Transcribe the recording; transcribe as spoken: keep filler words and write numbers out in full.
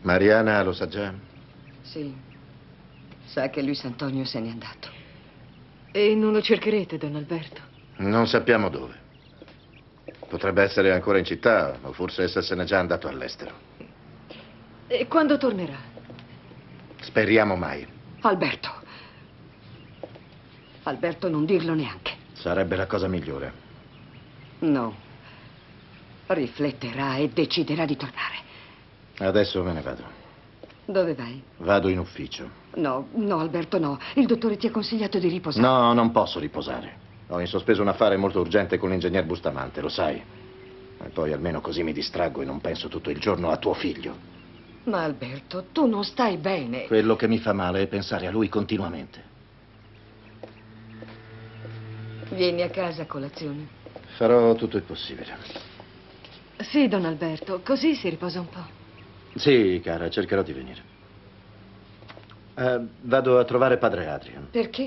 Mariana lo sa già? Sì. Sa che Luis Antonio se n'è andato. E non lo cercherete, Don Alberto? Non sappiamo dove. Potrebbe essere ancora in città, o forse essersene già andato all'estero. E quando tornerà? Speriamo mai. Alberto. Alberto, non dirlo neanche. Sarebbe la cosa migliore. No. Rifletterà e deciderà di tornare. Adesso me ne vado. Dove vai? Vado in ufficio. No, no, Alberto, no. Il dottore ti ha consigliato di riposare. No, non posso riposare. Ho in sospeso un affare molto urgente con l'ingegner Bustamante, lo sai. E poi almeno così mi distraggo e non penso tutto il giorno a tuo figlio. Ma Alberto, tu non stai bene. Quello che mi fa male è pensare a lui continuamente. Vieni a casa a colazione. Farò tutto il possibile. Sì, Don Alberto, così si riposa un po'. Sì, cara, cercherò di venire. Eh, vado a trovare padre Adrian. Perché?